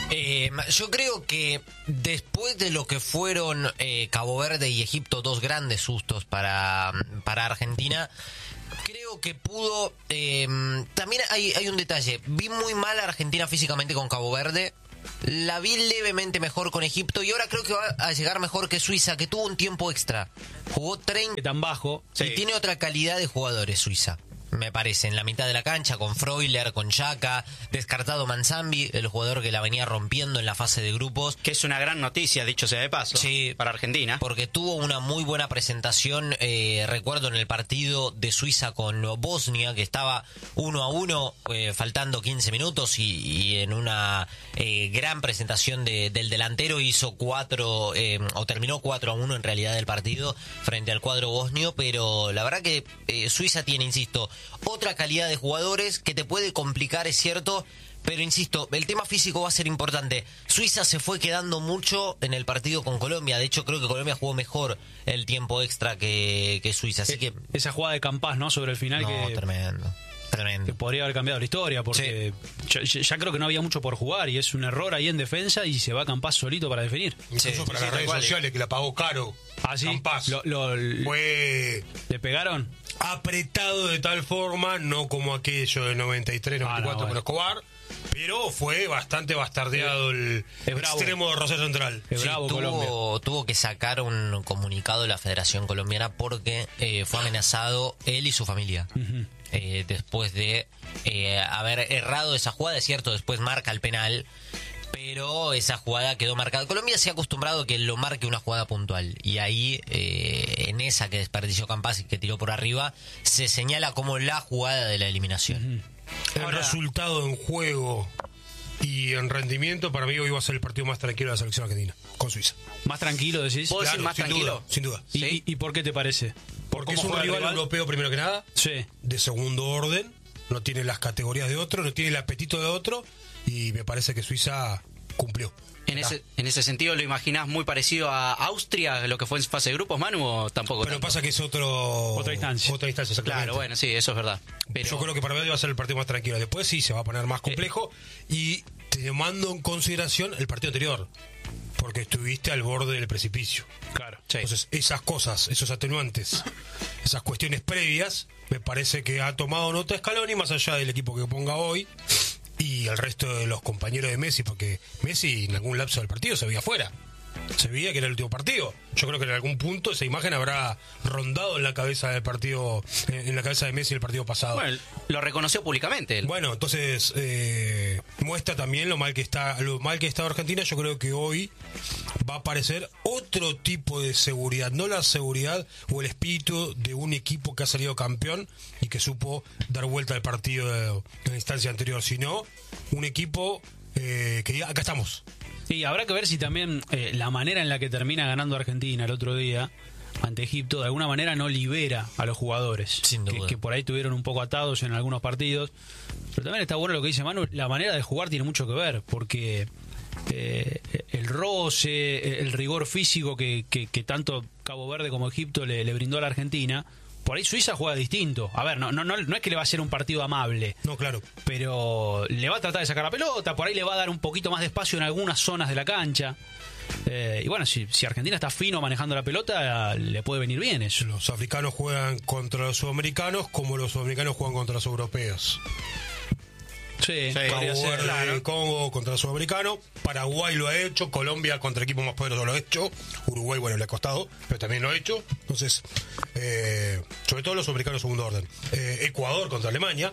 Yo creo que después de lo que fueron Cabo Verde y Egipto, dos grandes sustos para Argentina, creo que pudo... también hay un detalle. Vi muy mal a Argentina físicamente con Cabo Verde. La vi levemente mejor con Egipto y ahora creo que va a llegar mejor que Suiza, que tuvo un tiempo extra. Jugó 30 tan bajo. y tiene otra calidad de jugadores Suiza, me parece, en la mitad de la cancha, con Freuler, con Xhaka, descartado Manzambi, el jugador que la venía rompiendo en la fase de grupos. Que es una gran noticia, dicho sea de paso, sí, para Argentina. Porque tuvo una muy buena presentación, recuerdo en el partido de Suiza con Bosnia, que estaba 1-1, faltando 15 minutos, y en una gran presentación del delantero hizo o terminó 4-1 en realidad el partido frente al cuadro bosnio, pero la verdad que Suiza tiene, insisto, otra calidad de jugadores que te puede complicar, es cierto, pero insisto, el tema físico va a ser importante. Suiza se fue quedando mucho en el partido con Colombia, de hecho creo que Colombia jugó mejor el tiempo extra que Suiza, así que... Esa jugada de Campás, ¿no?, sobre el final, que tremendo. Que podría haber cambiado la historia, porque ya creo que no había mucho por jugar y es un error ahí en defensa y se va Campás solito para definir. Incluso para las redes sociales, que la pagó caro. ¿Ah, sí? Campás. ¿Le pegaron? Apretado de tal forma, no como aquello del 93, 94 con Escobar, pero fue bastante bastardeado el extremo de Rosario Central. Es bravo Colombia. Tuvo que sacar un comunicado de la Federación Colombiana porque fue amenazado él y su familia. Después de haber errado esa jugada, es cierto, después marca el penal, pero esa jugada quedó marcada. Colombia se ha acostumbrado a que lo marque una jugada puntual, y ahí en esa que desperdició Campás y que tiró por arriba, se señala como la jugada de la eliminación. El resultado en juego y en rendimiento, para mí hoy va a ser el partido más tranquilo de la selección argentina, con Suiza. ¿Más tranquilo decís? ¿Puedo decir más tranquilo? Sin duda. ¿Y por qué te parece? Porque es un rival europeo primero que nada, de segundo orden, no tiene las categorías de otro, no tiene el apetito de otro, y me parece que Suiza cumplió. En ese sentido, ¿lo imaginás muy parecido a Austria, lo que fue en fase de grupos, Manu, o tampoco? Pero pasa que es otra instancia. Exactamente. Claro, bueno, sí, eso es verdad. Pero... Yo creo que para mí va a ser el partido más tranquilo. Después sí, se va a poner más complejo, y te mando en consideración el partido anterior, porque estuviste al borde del precipicio. Claro. Sí. Entonces, esas cosas, esos atenuantes, esas cuestiones previas, me parece que ha tomado nota Scaloni, más allá del equipo que ponga hoy, y el resto de los compañeros de Messi, porque Messi en algún lapso del partido se veía afuera. Se veía que era el último partido. Yo creo que en algún punto esa imagen habrá rondado en la cabeza del partido, en la cabeza de Messi el partido pasado. Bueno, lo reconoció públicamente él. Bueno, entonces muestra también lo mal que está Argentina. Yo creo que hoy va a aparecer otro tipo de seguridad, no la seguridad o el espíritu de un equipo que ha salido campeón y que supo dar vuelta al partido en la instancia anterior, sino un equipo que diga, acá estamos. Y habrá que ver si también la manera en la que termina ganando Argentina el otro día ante Egipto de alguna manera no libera a los jugadores, que por ahí tuvieron un poco atados en algunos partidos. Pero también está bueno lo que dice Manu, la manera de jugar tiene mucho que ver, porque el roce, el rigor físico que tanto Cabo Verde como Egipto le brindó a la Argentina, por ahí Suiza juega distinto. A ver, no es que le va a ser un partido amable. No, claro. Pero le va a tratar de sacar la pelota, por ahí le va a dar un poquito más de espacio en algunas zonas de la cancha. Y bueno, si Argentina está fino manejando la pelota, le puede venir bien eso. Los africanos juegan contra los sudamericanos como los sudamericanos juegan contra los europeos. Sí, Cabo Verde, Congo contra el sudamericano, Paraguay lo ha hecho, Colombia contra equipos más poderosos lo ha hecho, Uruguay, bueno, le ha costado, pero también lo ha hecho. Entonces, sobre todo los sudamericanos segundo orden. Ecuador contra Alemania.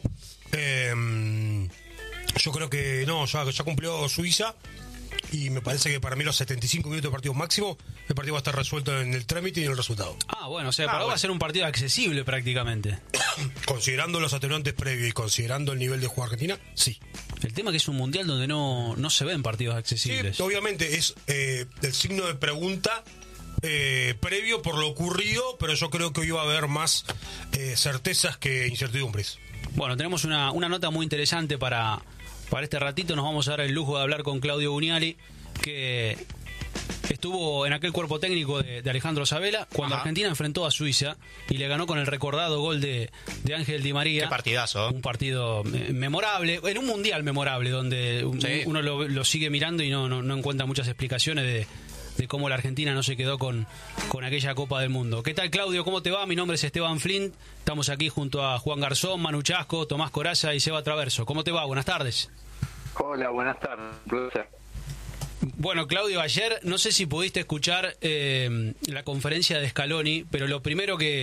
Yo creo que ya cumplió Suiza, y me parece que para mí los 75 minutos de partido máximo, el partido va a estar resuelto en el trámite y en el resultado. Bueno, o sea, para vos va a ser un partido accesible prácticamente. Considerando los atenuantes previos y considerando el nivel de juego Argentina, sí. El tema es que es un mundial donde no se ven partidos accesibles. Sí, obviamente es el signo de pregunta previo por lo ocurrido, pero yo creo que hoy va a haber más certezas que incertidumbres. Bueno, tenemos una nota muy interesante para este ratito. Nos vamos a dar el lujo de hablar con Claudio Buniali, que estuvo en aquel cuerpo técnico de Alejandro Sabela cuando Argentina enfrentó a Suiza y le ganó con el recordado gol de Ángel Di María. Qué partidazo. Un partido memorable, en un mundial memorable, donde uno lo sigue mirando y no encuentra muchas explicaciones de cómo la Argentina no se quedó con aquella Copa del Mundo. ¿Qué tal, Claudio? ¿Cómo te va? Mi nombre es Esteban Flint. Estamos aquí junto a Juan Garzón, Manu Chasco, Tomás Coraza y Seba Traverso. ¿Cómo te va? Buenas tardes. Hola, buenas tardes. Bueno, Claudio, ayer no sé si pudiste escuchar la conferencia de Scaloni, pero lo primero que